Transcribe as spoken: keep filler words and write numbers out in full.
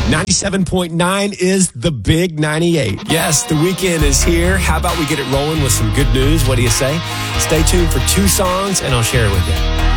ninety-seven point nine is the Big ninety-eight. Yes, the weekend is here. How about we get it rolling with some good news? What do you say? Stay tuned for two songs, and I'll share it with you.